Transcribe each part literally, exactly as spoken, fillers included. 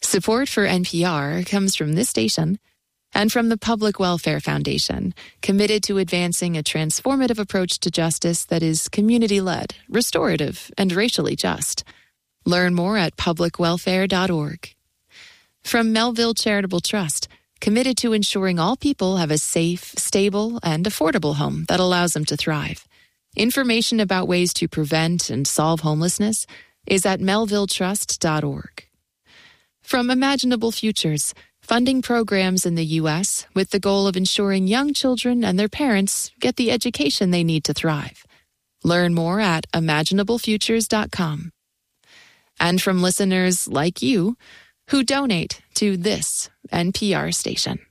Support for N P R comes from this station and from the Public Welfare Foundation, committed to advancing a transformative approach to justice that is community-led, restorative, and racially just. Learn more at public welfare dot org. From Melville Charitable Trust, committed to ensuring all people have a safe, stable, and affordable home that allows them to thrive. Information about ways to prevent and solve homelessness is at melville trust dot org. From Imaginable Futures, funding programs in the U S with the goal of ensuring young children and their parents get the education they need to thrive. Learn more at imaginable futures dot com. And from listeners like you who donate to this N P R station.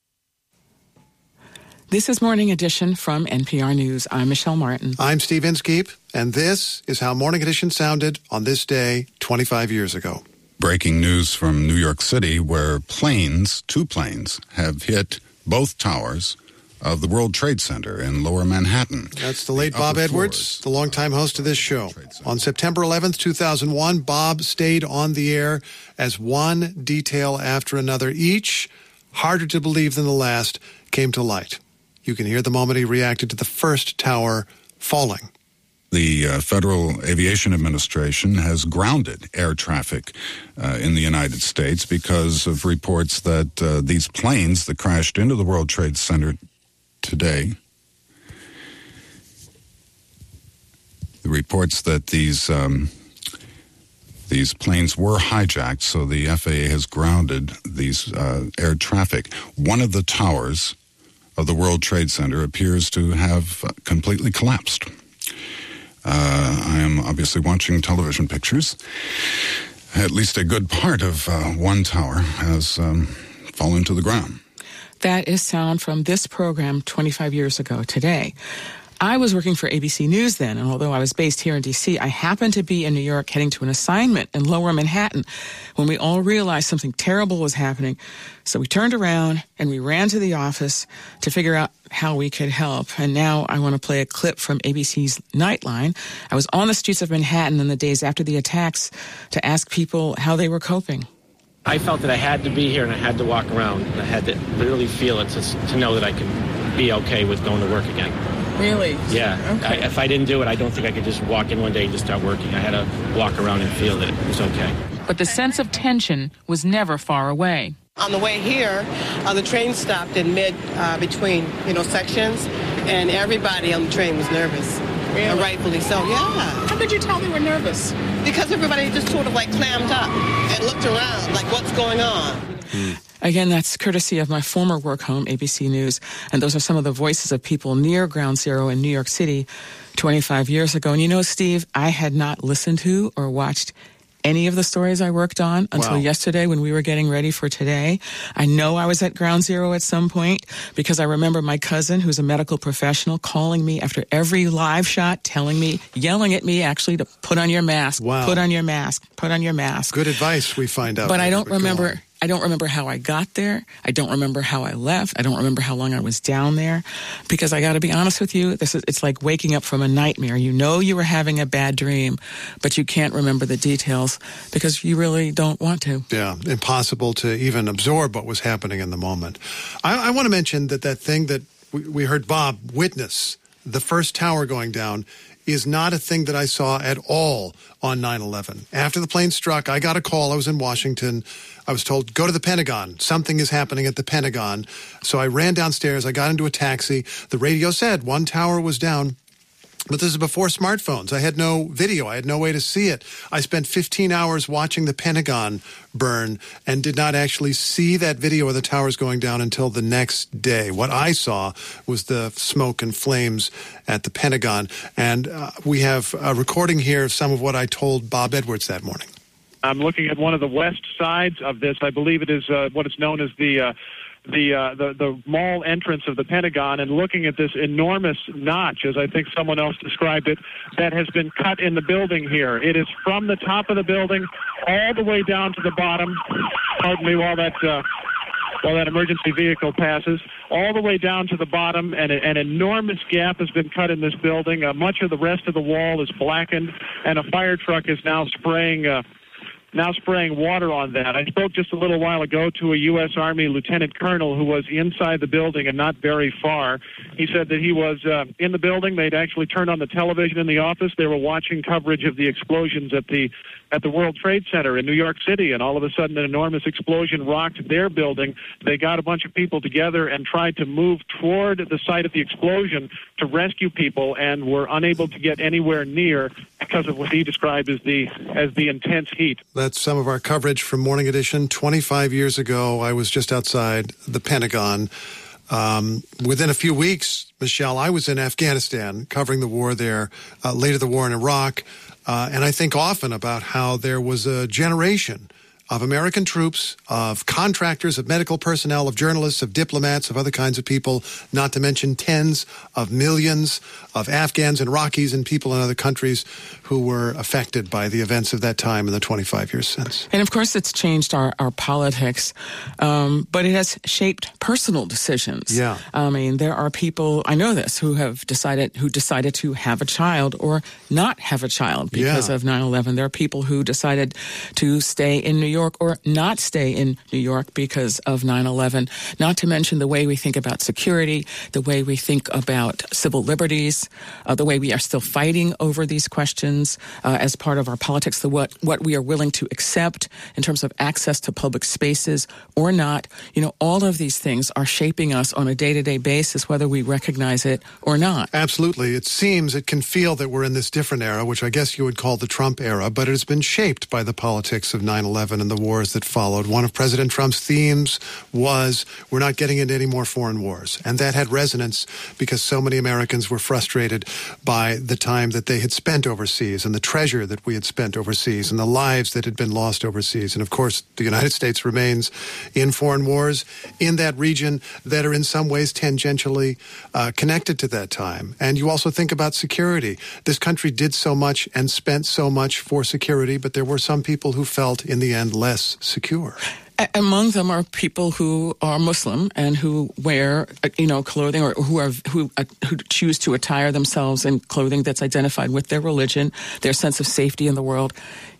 This is Morning Edition from N P R News. I'm Michelle Martin. I'm Steve Inskeep, and this is how Morning Edition sounded on this day twenty-five years ago. Breaking news from New York City, where planes, two planes, have hit both towers of the World Trade Center in Lower Manhattan. That's the late The Bob upper Edwards, floors the longtime host of this show. On September eleventh, two thousand one, Bob stayed on the air as one detail after another, each harder to believe than the last, came to light. You can hear the moment he reacted to the first tower falling. The uh, Federal Aviation Administration has grounded air traffic uh, in the United States because of reports that uh, these planes that crashed into the World Trade Center today, the reports that these um, these planes were hijacked, so the F A A has grounded these uh, air traffic. One of the towers of the World Trade Center appears to have completely collapsed. Uh, I am obviously watching television pictures. At least a good part of uh, one tower has um, fallen to the ground. That is sound from this program twenty-five years ago today. I was working for A B C News then, and although I was based here in D C, I happened to be in New York heading to an assignment in Lower Manhattan when we all realized something terrible was happening. So we turned around and we ran to the office to figure out how we could help. And now I want to play a clip from A B C's Nightline. I was on the streets of Manhattan in the days after the attacks to ask people how they were coping. I felt that I had to be here and I had to walk around. I had to really feel it to, to know that I could be okay with going to work again. Really? Yeah. Okay. I, if I didn't do it, I don't think I could just walk in one day and just start working. I had to walk around and feel that it was okay. But the sense of tension was never far away. On the way here, uh, the train stopped in mid uh, between, you know, sections, and everybody on the train was nervous. Really? And rightfully so, yeah. How could you tell they were nervous? Because everybody just sort of like clammed up and looked around like, what's going on? Mm. Again, that's courtesy of my former work home, A B C News, and those are some of the voices of people near Ground Zero in New York City twenty-five years ago. And you know, Steve, I had not listened to or watched any of the stories I worked on until Wow. yesterday when we were getting ready for today. I know I was at Ground Zero at some point because I remember my cousin, who's a medical professional, calling me after every live shot, telling me, yelling at me actually to put on your mask, Wow. put on your mask, put on your mask. Good advice, we find out. But I later, don't go remember... on. I don't remember how I got there. I don't remember how I left. I don't remember how long I was down there. Because I got to be honest with you, this is, it's like waking up from a nightmare. You know you were having a bad dream, but you can't remember the details because you really don't want to. Yeah, impossible to even absorb what was happening in the moment. I, I want to mention that that thing that we, we heard Bob witness, the first tower going down, is not a thing that I saw at all on nine eleven. After the plane struck, I got a call. I was in Washington. I was told, go to the Pentagon. Something is happening at the Pentagon. So I ran downstairs. I got into a taxi. The radio said one tower was down. But this is before smartphones. I had no video. I had no way to see it. I spent fifteen hours watching the Pentagon burn and did not actually see that video of the towers going down until the next day. What I saw was the smoke and flames at the Pentagon. And uh, we have a recording here of some of what I told Bob Edwards that morning. I'm looking at one of the west sides of this. I believe it is uh, what is known as the... Uh, The, uh, the the mall entrance of the Pentagon, and looking at this enormous notch, as I think someone else described it, that has been cut in the building here. It is from the top of the building all the way down to the bottom. Pardon me while that uh, while that emergency vehicle passes, all the way down to the bottom, and a, an enormous gap has been cut in this building. Uh, much of the rest of the wall is blackened, and a fire truck is now spraying Uh, now spraying water on that. I spoke just a little while ago to a U S Army lieutenant colonel who was inside the building and not very far. He said that he was uh, in the building. They'd actually turned on the television in the office. They were watching coverage of the explosions at the at the World Trade Center in New York City, and all of a sudden an enormous explosion rocked their building. They got a bunch of people together and tried to move toward the site of the explosion to rescue people, and were unable to get anywhere near because of what he described as the as the intense heat. That's some of our coverage from Morning Edition. twenty-five years ago, I was just outside the Pentagon. Um, within a few weeks, Michelle, I was in Afghanistan covering the war there, uh, later the war in Iraq. Uh, and I think often about how there was a generation of American troops, of contractors, of medical personnel, of journalists, of diplomats, of other kinds of people, not to mention tens of millions of Afghans and Iraqis and people in other countries who were affected by the events of that time in the twenty-five years since. And of course, it's changed our, our politics, um, but it has shaped personal decisions. Yeah. I mean, there are people, I know this, who have decided, who decided to have a child or not have a child because Yeah. of nine eleven. There are people who decided to stay in New York York or not stay in New York because of nine eleven, not to mention the way we think about security, the way we think about civil liberties, uh, the way we are still fighting over these questions uh, as part of our politics, the what, what we are willing to accept in terms of access to public spaces or not. You know, all of these things are shaping us on a day-to-day basis, whether we recognize it or not. Absolutely. It seems, it can feel that we're in this different era, which I guess you would call the Trump era, but it has been shaped by the politics of nine eleven and the wars that followed. One of President Trump's themes was, we're not getting into any more foreign wars. And that had resonance because so many Americans were frustrated by the time that they had spent overseas and the treasure that we had spent overseas and the lives that had been lost overseas. And of course, the United States remains in foreign wars in that region that are in some ways tangentially uh, connected to that time. And you also think about security. This country did so much and spent so much for security, but there were some people who felt in the end less secure. A- among them are people who are Muslim and who wear, uh, you know, clothing or who are who uh, who choose to attire themselves in clothing that's identified with their religion, their sense of safety in the world.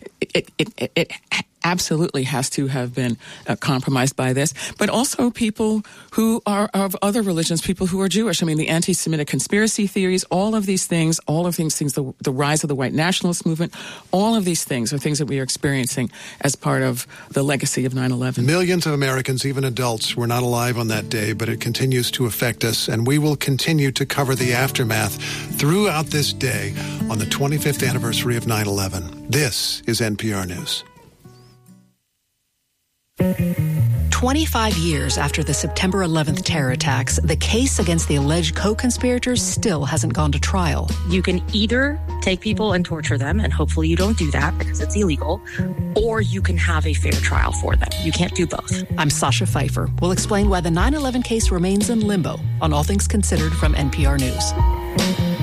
It it it, it absolutely has to have been uh, compromised by this, but also people who are of other religions, people who are Jewish. I mean, the anti-Semitic conspiracy theories, all of these things, all of these things, the, the rise of the white nationalist movement, all of these things are things that we are experiencing as part of the legacy of nine eleven. Millions of Americans, even adults, were not alive on that day, but it continues to affect us, and we will continue to cover the aftermath throughout this day on the twenty-fifth anniversary of nine eleven. This is N P R News. twenty-five years after the September eleventh terror attacks, the case against the alleged co-conspirators still hasn't gone to trial. You can either take people and torture them, and hopefully you don't do that because it's illegal, or you can have a fair trial for them. You can't do both. I'm Sasha Pfeiffer. We'll explain why the nine eleven case remains in limbo on All Things Considered from N P R News.